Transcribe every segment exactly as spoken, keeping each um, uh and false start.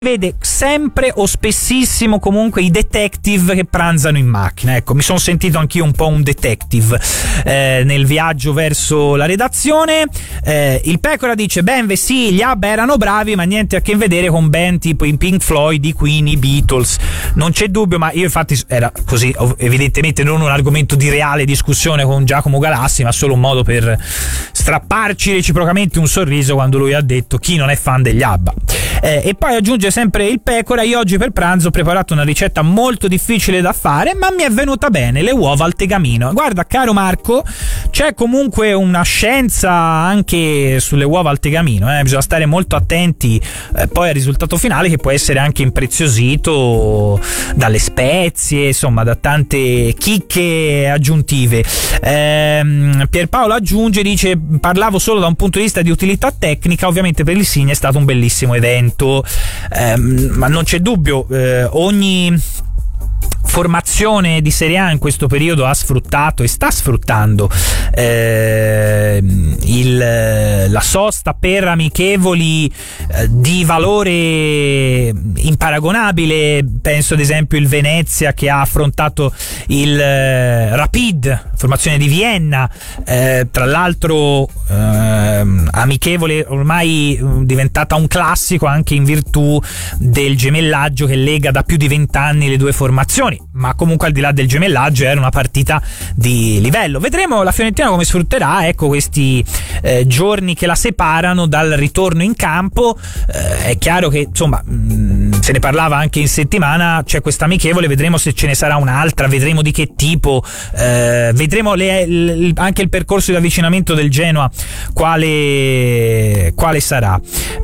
vede sempre o spessissimo comunque i detective che pranzano in macchina. Ecco, mi sono sentito anch'io un po' un detective eh, nel viaggio verso la redazione. Eh, il Pecora dice: beh, sì, gli ABBA erano bravi, ma niente a che vedere con band tipo i Pink Floyd, i Queen, i Beatles. Non c'è dubbio, ma io infatti era così, evidentemente non un argomento di reale discussione con Giacomo Galassi, ma solo un modo per strapparci reciprocamente un sorriso quando lui ha detto chi non è fan degli ABBA. Eh, e poi aggiunge sempre il Pecora: io oggi per pranzo ho preparato una ricetta molto difficile da fare, ma mi è venuta bene, le uova al tegamino. Guarda, caro Marco, c'è comunque una scienza anche sulle uova al tegamino, eh? Bisogna stare molto attenti eh, poi al risultato finale, che può essere anche impreziosito dalle spezie, insomma da tante chicche aggiuntive. ehm, Pierpaolo aggiunge, dice: parlavo solo da un punto di vista di utilità tecnica, ovviamente per il Signa è stato un bellissimo evento. Eh, ma non c'è dubbio, eh, ogni formazione di Serie A in questo periodo ha sfruttato e sta sfruttando eh, il, la sosta per amichevoli eh, di valore imparagonabile. Penso ad esempio il Venezia che ha affrontato il eh, Rapid, formazione di Vienna, eh, tra l'altro eh, amichevole ormai diventata un classico anche in virtù del gemellaggio che lega da più di vent'anni le due formazioni. Ma comunque al di là del gemellaggio era una partita di livello. Vedremo la Fiorentina come sfrutterà, ecco, questi eh, giorni che la separano dal ritorno in campo. Eh, è chiaro che insomma mh, se ne parlava anche in settimana, c'è questa amichevole, vedremo se ce ne sarà un'altra, vedremo di che tipo, eh, vedremo le, le, anche il percorso di avvicinamento del Genoa quale, quale sarà.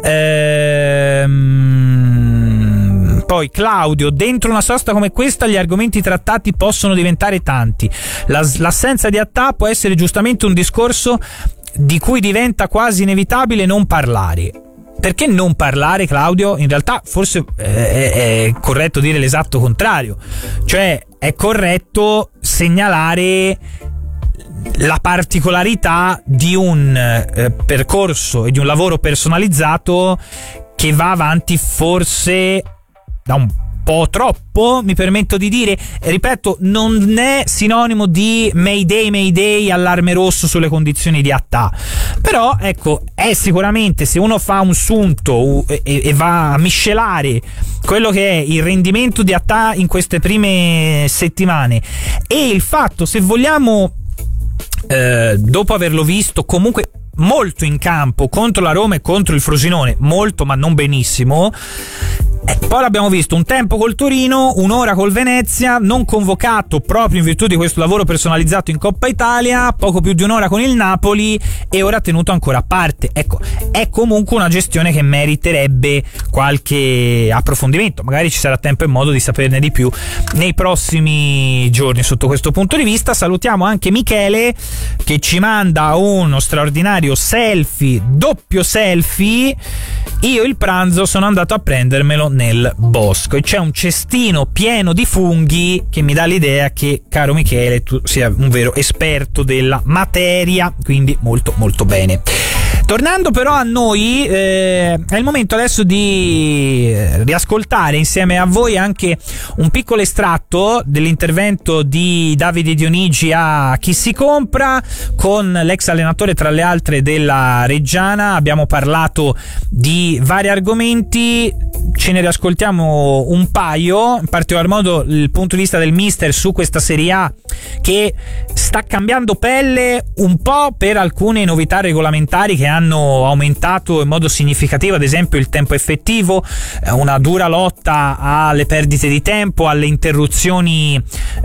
Ehm Poi Claudio: dentro una sosta come questa gli argomenti trattati possono diventare tanti. La, l'assenza di Attà può essere giustamente un discorso di cui diventa quasi inevitabile non parlare. Perché non parlare, Claudio? In realtà forse è, è corretto dire l'esatto contrario, cioè è corretto segnalare la particolarità di un eh, percorso e di un lavoro personalizzato che va avanti forse da un po' troppo, mi permetto di dire. Ripeto, non è sinonimo di Mayday Mayday, allarme rosso sulle condizioni di Attà, però ecco, è sicuramente, se uno fa un sunto e, e va a miscelare quello che è il rendimento di Attà in queste prime settimane e il fatto, se vogliamo, eh, dopo averlo visto comunque molto in campo contro la Roma e contro il Frosinone, molto ma non benissimo. Eh, poi l'abbiamo visto un tempo col Torino, un'ora col Venezia, non convocato proprio in virtù di questo lavoro personalizzato in Coppa Italia, poco più di un'ora con il Napoli e ora tenuto ancora a parte. Ecco, è comunque una gestione che meriterebbe qualche approfondimento, magari ci sarà tempo e modo di saperne di più nei prossimi giorni sotto questo punto di vista. Salutiamo anche Michele che ci manda uno straordinario selfie, doppio selfie: io il pranzo sono andato a prendermelo nel bosco, e c'è un cestino pieno di funghi che mi dà l'idea che, caro Michele, tu sia un vero esperto della materia, quindi molto molto bene. Tornando però a noi, eh, è il momento adesso di riascoltare insieme a voi anche un piccolo estratto dell'intervento di Davide Dionigi a Chi si compra, con l'ex allenatore tra le altre della Reggiana. Abbiamo parlato di vari argomenti, ce ne riascoltiamo un paio, in particolar modo il punto di vista del mister su questa Serie A che sta cambiando pelle un po' per alcune novità regolamentari che hanno aumentato in modo significativo, ad esempio il tempo effettivo, una dura lotta alle perdite di tempo, alle interruzioni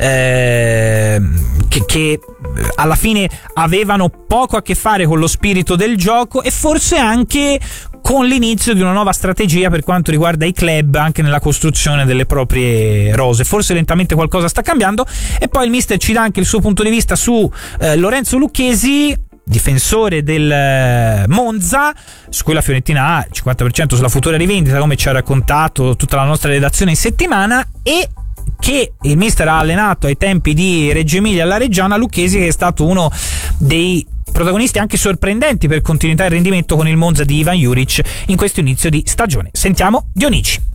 eh, che, che alla fine avevano poco a che fare con lo spirito del gioco, e forse anche con l'inizio di una nuova strategia per quanto riguarda i club anche nella costruzione delle proprie rose. Forse lentamente qualcosa sta cambiando. E poi il mister ci dà anche il suo punto di vista su eh, Lorenzo Lucchesi, difensore del Monza, su cui la Fiorentina ha il cinquanta per cento sulla futura rivendita, come ci ha raccontato tutta la nostra redazione in settimana, e che il mister ha allenato ai tempi di Reggio Emilia alla Reggiana. Lucchesi, che è stato uno dei protagonisti anche sorprendenti per continuità e rendimento con il Monza di Ivan Juric in questo inizio di stagione. Sentiamo Dionigi.